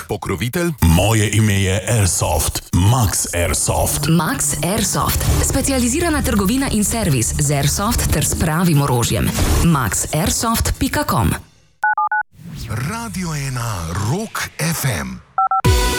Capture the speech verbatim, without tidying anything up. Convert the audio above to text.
Pokrovitelj? Moje ime je Airsoft. Max Airsoft. Max Airsoft. Specializirana trgovina in servis z Airsoft ter s pravim orožjem. max airsoft pika com Radio ena Rock ef em.